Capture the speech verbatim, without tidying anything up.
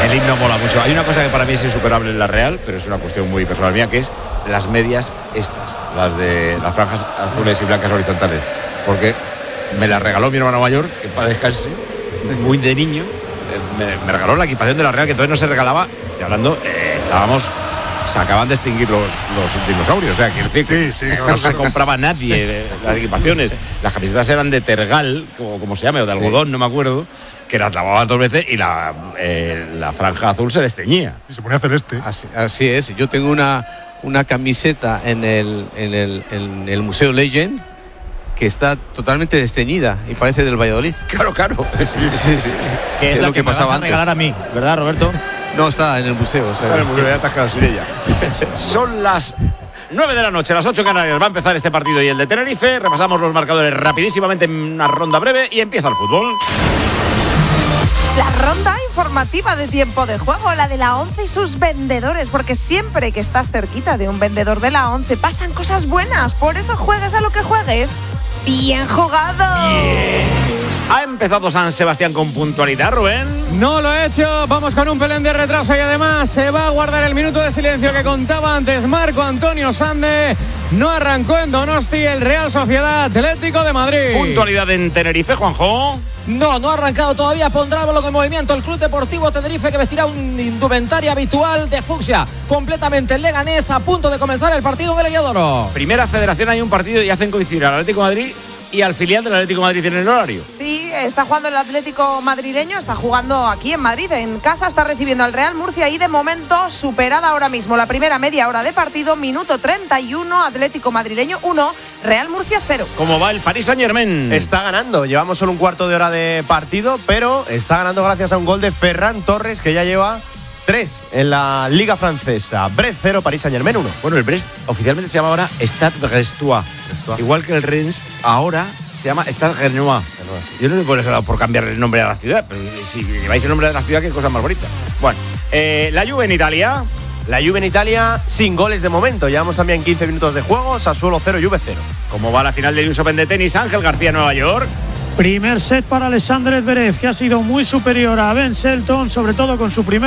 el himno mola mucho. Hay una cosa que para mí es insuperable en la Real, pero es una cuestión muy personal mía, que es las medias estas, las de las franjas azules y blancas horizontales, porque me las regaló mi hermano mayor, que para descanse, muy de niño, me, me regaló la equipación de la Real, que entonces no se regalaba, estoy hablando, eh, estábamos, se acaban de extinguir los, los dinosaurios, o sea, quiero decir que sí, sí, no se compraba nadie las equipaciones, las camisetas eran de tergal, como, como se llame, o de algodón, sí. No me acuerdo, que las lavabas dos veces y la, eh, la franja azul se desteñía. Y se ponía celeste. Así, así es, yo tengo una, una camiseta en el, en, el, en el Museo Legend que está totalmente desteñida y parece del Valladolid. Claro, claro. Sí, sí, sí, sí. Que es, es la lo que, que me pasaba vas a regalar antes. A mí, ¿verdad, Roberto? No, está en el museo. Está en el museo, ya te has quedado sin ella. Son las nueve de la noche, las ocho en Canarias. Va a empezar este partido y el de Tenerife. Repasamos los marcadores rapidísimamente en una ronda breve y empieza el fútbol. La ronda informativa de tiempo de juego, la de la ONCE y sus vendedores, porque siempre que estás cerquita de un vendedor de la ONCE pasan cosas buenas, por eso juegues a lo que juegues. ¡Bien jugado! Yeah. Ha empezado San Sebastián con puntualidad, Rubén. No lo he hecho, vamos con un pelín de retraso y además se va a guardar el minuto de silencio que contaba antes Marco Antonio Sande. No arrancó en Donosti el Real Sociedad Atlético de Madrid. Puntualidad en Tenerife, Juanjo. No, no ha arrancado todavía, pondrá algo en movimiento el Club Deportivo Tenerife, que vestirá un indumentaria habitual de fucsia. Completamente el Leganés, a punto de comenzar el partido del Heliodoro. Primera Federación, hay un partido y hacen coincidir al Atlético de Madrid y al filial del Atlético de Madrid en el horario. Sí, está jugando el Atlético madrileño, está jugando aquí en Madrid, en casa, está recibiendo al Real Murcia y de momento superada ahora mismo la primera media hora de partido, minuto treinta y uno, Atlético madrileño uno, Real Murcia cero. ¿Cómo va el Paris Saint-Germain? Está ganando, llevamos solo un cuarto de hora de partido, pero está ganando gracias a un gol de Ferran Torres, que ya lleva tres en la Liga Francesa. Brest cero, Paris Saint-Germain uno. Bueno, el Brest oficialmente se llama ahora Stade Brestois. Igual que el Rennes, ahora se llama Stade Rennais. Yo no sé por eso, por cambiar el nombre de la ciudad, pero si lleváis el nombre de la ciudad, qué cosa más bonita. Bueno, eh, la Juve en Italia. La Juve en Italia sin goles de momento. Llevamos también quince minutos de juego. Sassuolo cero, Juve cero. ¿Cómo va la final del U S Open de tenis? Ángel García, Nueva York. Primer set para Alexander Zverev, que ha sido muy superior a Ben Shelton, sobre todo con su primer